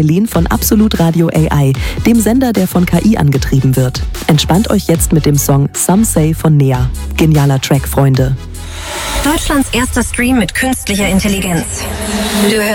Eileen von Absolut Radio AI, dem Sender, der von KI angetrieben wird. Entspannt euch jetzt mit dem Song Some Say von Nea. Genialer Track, Freunde. Deutschlands erster Stream mit künstlicher Intelligenz. Du